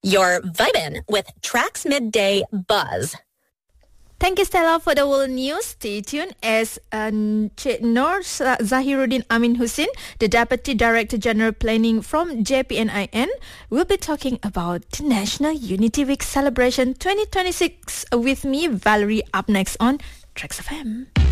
You're vibing with Trax Midday Buzz. Thank you, Stella, for the world news. Stay tuned as Cik Nur Zahiruddin Amin Hussein, the Deputy Director General Planning from JPNIN, will be talking about the National Unity Week Celebration 2026 with me, Valerie, up next on Trax FM.